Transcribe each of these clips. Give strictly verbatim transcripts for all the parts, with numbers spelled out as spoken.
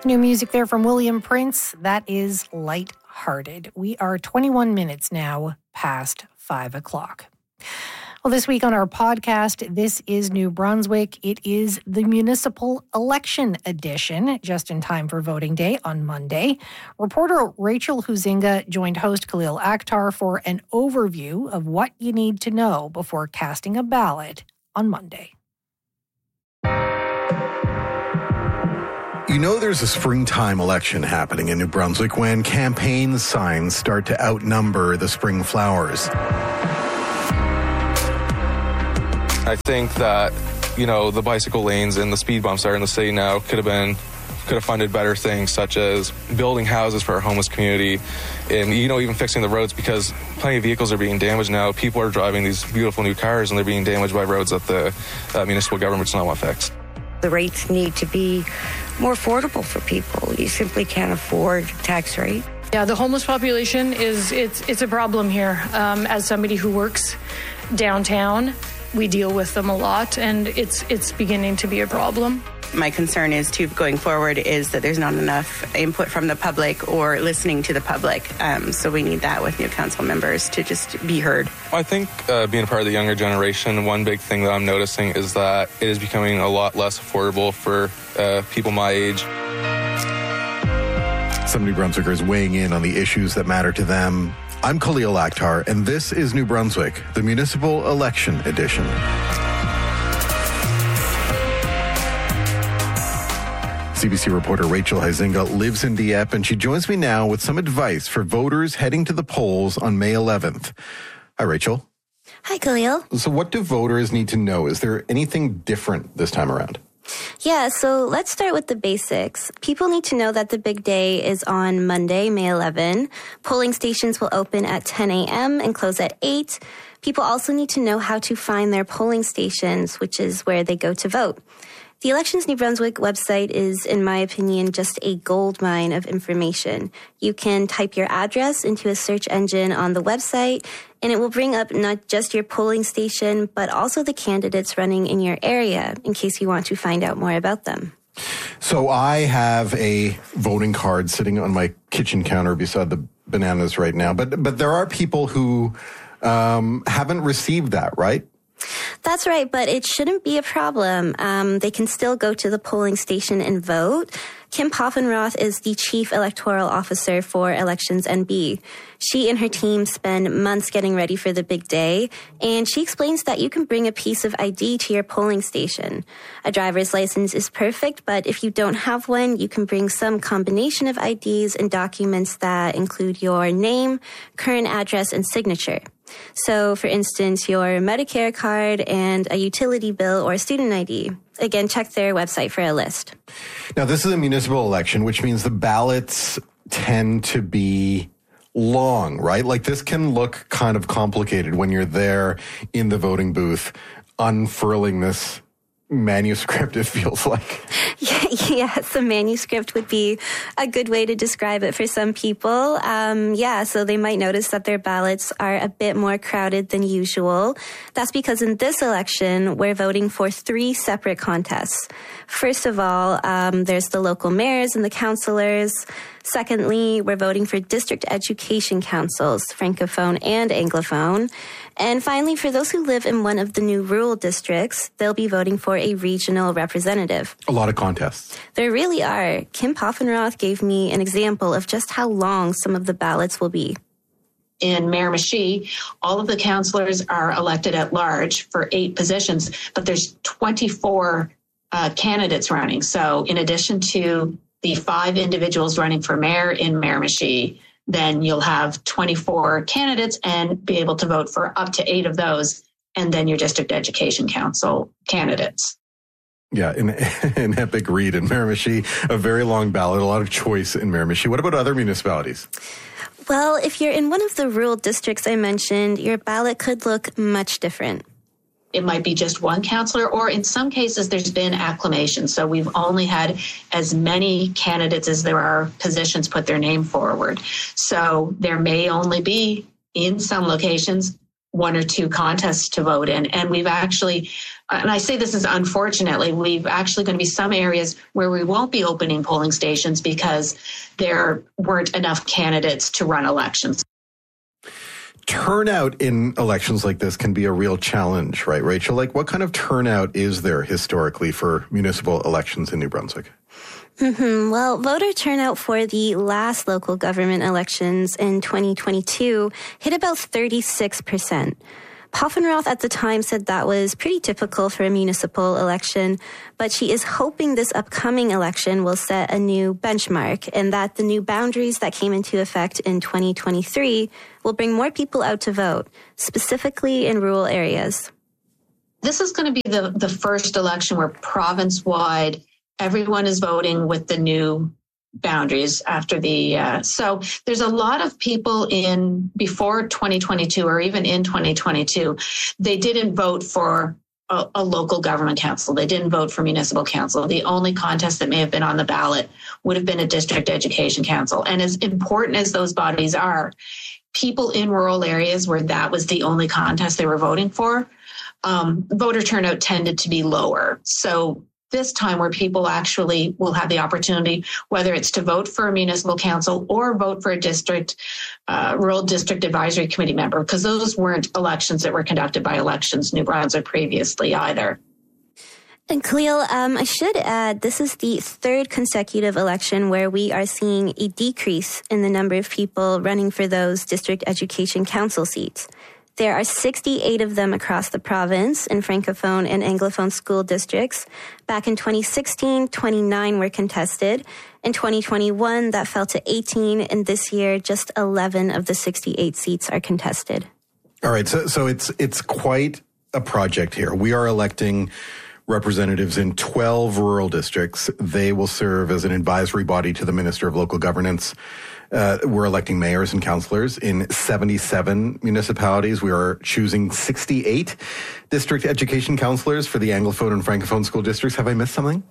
New music there from William Prince. That is Light-Hearted. We are twenty-one minutes now past five o'clock. Well, this week on our podcast, this is New Brunswick. It is the municipal election edition, just in time for voting day on Monday. Reporter Rachel Huizinga joined host Khalil Akhtar for an overview of what you need to know before casting a ballot on Monday. You know there's a springtime election happening in New Brunswick when campaign signs start to outnumber the spring flowers. I think that, you know, the bicycle lanes and the speed bumps that are in the city now could have been, could have funded better things such as building houses for our homeless community and, you know, even fixing the roads because plenty of vehicles are being damaged now. People are driving these beautiful new cars and they're being damaged by roads that the uh, municipal government does not want fixed. The rates need to be more affordable for people. You simply can't afford tax rate. Yeah, the homeless population is, it's, it's a problem here. Um, as somebody who works downtown, we deal with them a lot, and it's it's beginning to be a problem. My concern is, too, going forward, is that there's not enough input from the public or listening to the public. Um, so we need that with new council members to just be heard. I think uh, being a part of the younger generation, one big thing that I'm noticing is that it is becoming a lot less affordable for uh, people my age. Some New Brunswickers weighing in on the issues that matter to them. I'm Khalil Akhtar, and this is New Brunswick, the Municipal Election Edition. C B C reporter Rachel Huizinga lives in Dieppe, and she joins me now with some advice for voters heading to the polls on May eleventh. Hi, Rachel. Hi, Khalil. So what do voters need to know? Is there anything different this time around? Yeah, so let's start with the basics. People need to know that the big day is on Monday, May eleventh. Polling stations will open at ten a.m. and close at eight. People also need to know how to find their polling stations, which is where they go to vote. The Elections New Brunswick website is, in my opinion, just a goldmine of information. You can type your address into a search engine on the website, and it will bring up not just your polling station, but also the candidates running in your area, in case you want to find out more about them. So I have a voting card sitting on my kitchen counter beside the bananas right now, but but there are people who um, haven't received that, right? That's right, but it shouldn't be a problem. Um, they can still go to the polling station and vote. Kim Poffenroth is the Chief Electoral Officer for Elections N B. She and her team spend months getting ready for the big day, and she explains that you can bring a piece of I D to your polling station. A driver's license is perfect, but if you don't have one, you can bring some combination of I Ds and documents that include your name, current address, and signature. So, for instance, your Medicare card and a utility bill or a student I D. Again, check their website for a list. Now, this is a municipal election, which means the ballots tend to be long, right? Like, this can look kind of complicated when you're there in the voting booth unfurling this manuscript, it feels like. Yeah, yes, a manuscript would be a good way to describe it for some people. Um, yeah, so they might notice that their ballots are a bit more crowded than usual. That's because in this election, we're voting for three separate contests. First of all, um, there's the local mayors and the councillors. Secondly, we're voting for district education councils, Francophone and Anglophone. And finally, for those who live in one of the new rural districts, they'll be voting for a regional representative. A lot of contests. There really are. Kim Poffenroth gave me an example of just how long some of the ballots will be. In Miramichi, all of the councillors are elected at large for eight positions, but there's twenty-four uh, candidates running. So in addition to the five individuals running for mayor in Miramichi, then you'll have twenty-four candidates and be able to vote for up to eight of those, and then your district education council candidates. Yeah, an, an epic read in Miramichi, a very long ballot, a lot of choice in Miramichi. What about other municipalities? Well, if you're in one of the rural districts I mentioned, your ballot could look much different. It might be just one councillor, or in some cases, there's been acclamation. So we've only had as many candidates as there are positions put their name forward. So there may only be, in some locations, one or two contests to vote in. And we've actually, and I say this is unfortunately, we've actually going to be some areas where we won't be opening polling stations because there weren't enough candidates to run elections. Turnout in elections like this can be a real challenge, right, Rachel? Like, what kind of turnout is there historically for municipal elections in New Brunswick? Mm-hmm. Well, voter turnout for the last local government elections in twenty twenty-two hit about thirty-six percent. Poffenroth at the time said that was pretty typical for a municipal election, but she is hoping this upcoming election will set a new benchmark and that the new boundaries that came into effect in twenty twenty-three will bring more people out to vote, specifically in rural areas. This is going to be the, the first election where province-wide everyone is voting with the new boundaries after the, uh, so there's a lot of people in before twenty twenty-two or even in twenty twenty-two, they didn't vote for a, a local government council. They didn't vote for municipal council. The only contest that may have been on the ballot would have been a district education council. And as important as those bodies are, people in rural areas where that was the only contest they were voting for, um, voter turnout tended to be lower. So this time where people actually will have the opportunity, whether it's to vote for a municipal council or vote for a district, uh, rural district advisory committee member, because those weren't elections that were conducted by Elections New Brunswick previously either. And Khalil, um, I should add, this is the third consecutive election where we are seeing a decrease in the number of people running for those district education council seats. There are sixty-eight of them across the province in Francophone and Anglophone school districts. Back in twenty sixteen, twenty-nine were contested. In twenty twenty-one, that fell to eighteen, and this year, just eleven of the sixty-eight seats are contested. All right, so so it's it's quite a project here. We are electing representatives in twelve rural districts. They will serve as an advisory body to the Minister of Local Governance. Uh, we're electing mayors and councillors in seventy-seven municipalities. We are choosing sixty-eight district education councillors for the Anglophone and Francophone school districts. Have I missed something?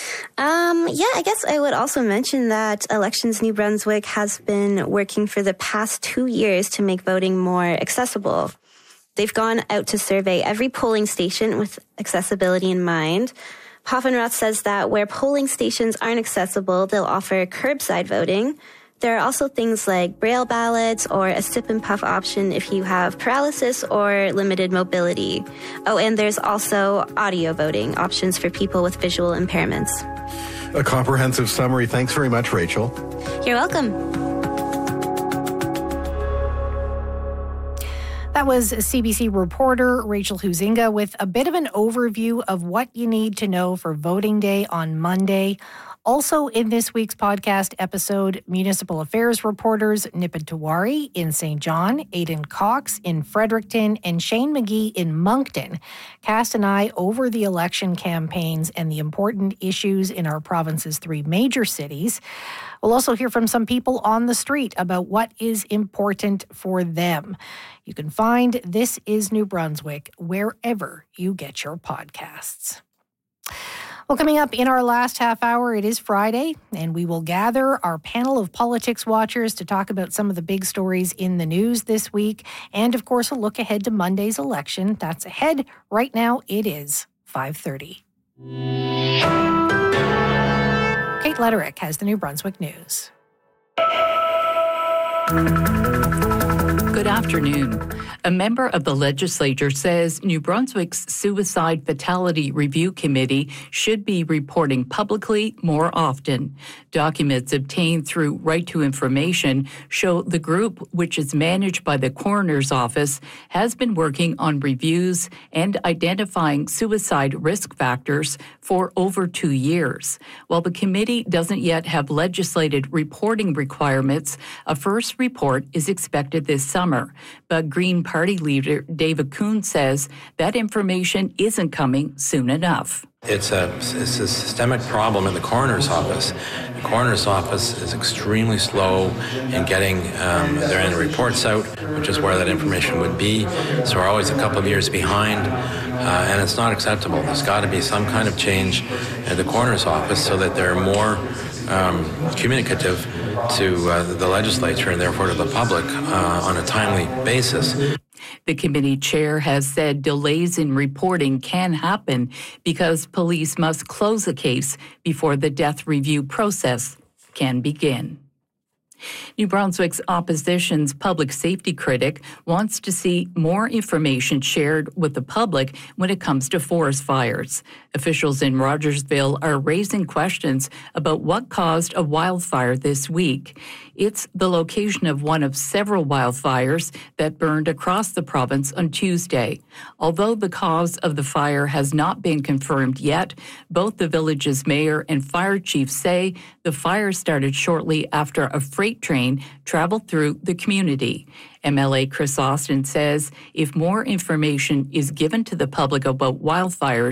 Um, yeah, I guess I would also mention that Elections New Brunswick has been working for the past two years to make voting more accessible. They've gone out to survey every polling station with accessibility in mind. Poffenroth says that where polling stations aren't accessible, they'll offer curbside voting. There are also things like braille ballots or a sip and puff option if you have paralysis or limited mobility. Oh, and there's also audio voting options for people with visual impairments. A comprehensive summary. Thanks very much, Rachel. You're welcome. That was C B C reporter Rachel Huizinga with a bit of an overview of what you need to know for voting day on Monday. Also in this week's podcast episode, municipal affairs reporters Nipid Tiwari in Saint John, Aidan Cox in Fredericton, and Shane McGee in Moncton cast an eye over the election campaigns and the important issues in our province's three major cities. We'll also hear from some people on the street about what is important for them. You can find This is New Brunswick wherever you get your podcasts. Well, coming up in our last half hour, it is Friday, and we will gather our panel of politics watchers to talk about some of the big stories in the news this week, and of course, a look ahead to Monday's election. That's ahead. Right now, it is five thirty. Kate Letterick has the New Brunswick News. Good afternoon. A member of the legislature says New Brunswick's Suicide Fatality Review Committee should be reporting publicly more often. Documents obtained through Right to Information show the group, which is managed by the Coroner's Office, has been working on reviews and identifying suicide risk factors for over two years. While the committee doesn't yet have legislated reporting requirements, a first report is expected this summer. But Green Party leader David Coon says that information isn't coming soon enough. It's a, it's a systemic problem in the coroner's office. The coroner's office is extremely slow in getting um, their end reports out, which is where that information would be. So we're always a couple of years behind, uh, and it's not acceptable. There's got to be some kind of change at the coroner's office so that they're more um, communicative to uh, the legislature and therefore to the public uh, on a timely basis. The committee chair has said delays in reporting can happen because police must close a case before the death review process can begin. New Brunswick's opposition's public safety critic wants to see more information shared with the public when it comes to forest fires. Officials in Rogersville are raising questions about what caused a wildfire this week. It's the location of one of several wildfires that burned across the province on Tuesday. Although the cause of the fire has not been confirmed yet, both the village's mayor and fire chief say the fire started shortly after a freight train traveled through the community. M L A Chris Austin says if more information is given to the public about wildfires,